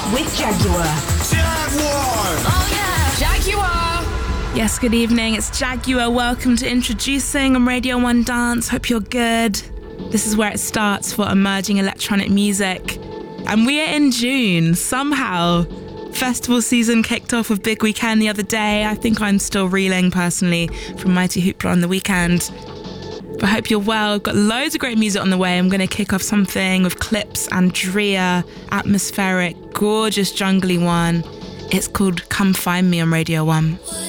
with Jaguar. Jaguar! Oh yeah, Jaguar! Yes, good evening. It's Jaguar. Welcome to Introducing on Radio 1 Dance. Hope you're good. This is where it starts for emerging electronic music. And we are in June. Somehow, festival season kicked off with Big Weekend the other day. I think I'm still reeling personally from Mighty Hoopla on the weekend. But I hope you're well. I've got loads of great music on the way. I'm going to kick off something with Clips, Andrea, atmospheric, gorgeous jungly one. It's called Come Find Me on Radio 1.